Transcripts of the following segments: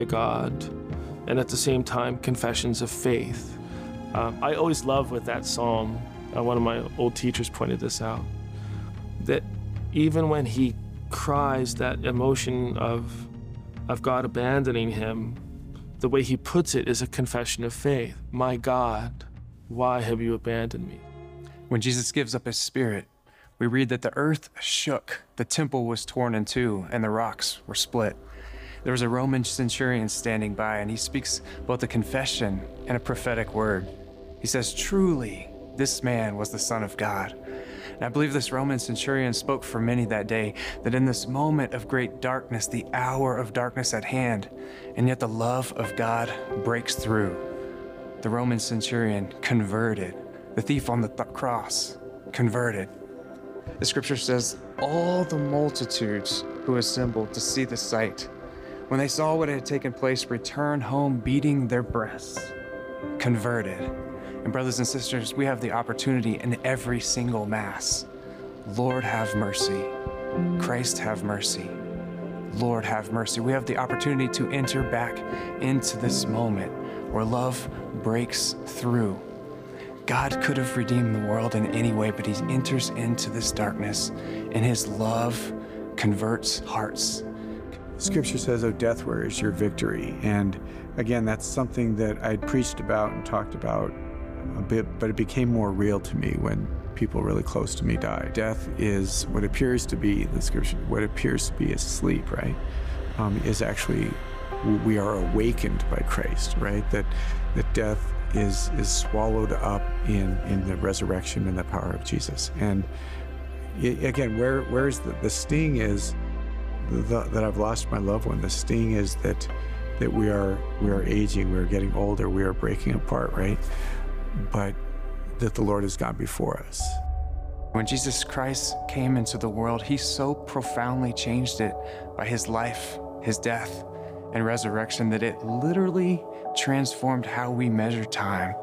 God, and at the same time, confessions of faith. I always love with that psalm, one of my old teachers pointed this out, that even when he cries that emotion of God abandoning him, the way he puts it is a confession of faith. My God, why have you abandoned me? When Jesus gives up his spirit, we read that the earth shook, the temple was torn in two, and the rocks were split. There was a Roman centurion standing by, and he speaks both a confession and a prophetic word. He says, truly, this man was the Son of God. And I believe this Roman centurion spoke for many that day, that in this moment of great darkness, the hour of darkness at hand, and yet the love of God breaks through. The Roman centurion converted. The thief on the cross converted. The scripture says, all the multitudes who assembled to see the sight, when they saw what had taken place, returned home beating their breasts, converted. And brothers and sisters, we have the opportunity in every single Mass. Lord, have mercy. Christ, have mercy. Lord, have mercy. We have the opportunity to enter back into this moment where love breaks through. God could have redeemed the world in any way, but he enters into this darkness, and his love converts hearts. Scripture says, "Oh, death, where is your victory?" And again, that's something that I'd preached about and talked about a bit, but it became more real to me when people really close to me died. Death is what appears to be, the scripture, what appears to be a sleep, right? Is actually, we are awakened by Christ, right? That death is swallowed up in the resurrection and the power of Jesus. And again, where is the sting is that I've lost my loved one. The sting is that we are aging, we are getting older, we are breaking apart, right? But that the Lord has gone before us. When Jesus Christ came into the world, he so profoundly changed it by his life, his death, and resurrection that it literally transformed how we measure time,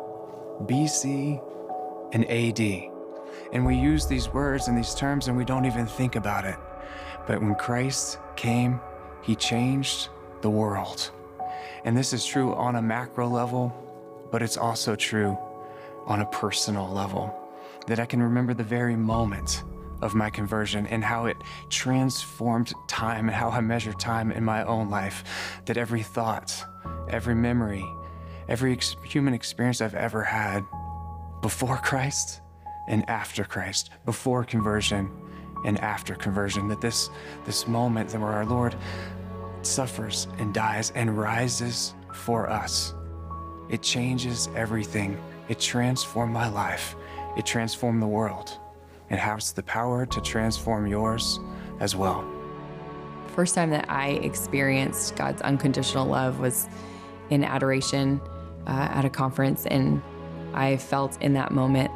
BC and AD. And we use these words and these terms and we don't even think about it. But when Christ came, he changed the world. And this is true on a macro level, but it's also true on a personal level, that I can remember the very moment of my conversion and how it transformed time and how I measure time in my own life, that every thought, every memory, every human experience I've ever had before Christ and after Christ, before conversion and after conversion, that this moment that where our Lord suffers and dies and rises for us, it changes everything. It transformed my life. It transformed the world. It has the power to transform yours as well. The first time that I experienced God's unconditional love was in adoration at a conference, and I felt in that moment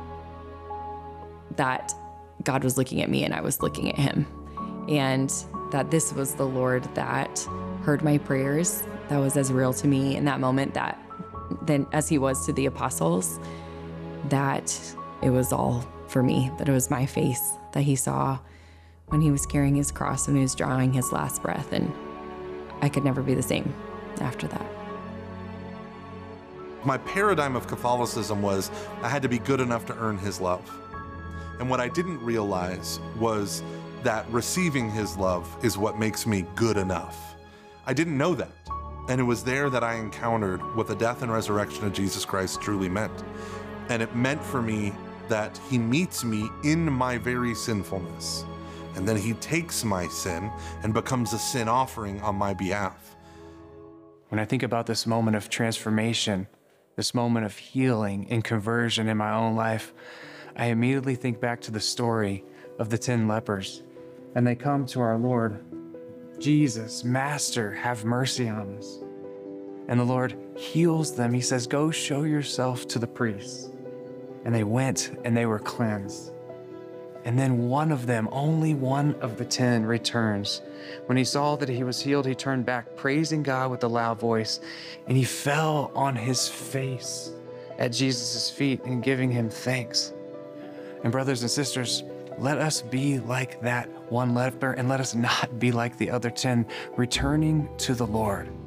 that God was looking at me and I was looking at him, and that this was the Lord that heard my prayers, that was as real to me in that moment that then as he was to the apostles, that it was all for me, that it was my face that he saw when he was carrying his cross and he was drawing his last breath, and I could never be the same after that. My paradigm of Catholicism was I had to be good enough to earn his love. And what I didn't realize was that receiving his love is what makes me good enough. I didn't know that. And it was there that I encountered what the death and resurrection of Jesus Christ truly meant. And it meant for me that he meets me in my very sinfulness. And then he takes my sin and becomes a sin offering on my behalf. When I think about this moment of transformation, this moment of healing and conversion in my own life, I immediately think back to the story of the 10 lepers. And they come to our Lord, Jesus, Master, have mercy on us. And the Lord heals them. He says, go show yourself to the priests. And they went and they were cleansed. And then one of them, only one of the 10, returns. When he saw that he was healed, he turned back, praising God with a loud voice, and he fell on his face at Jesus' feet and giving him thanks. And brothers and sisters, let us be like that one leper, and let us not be like the other 10, returning to the Lord.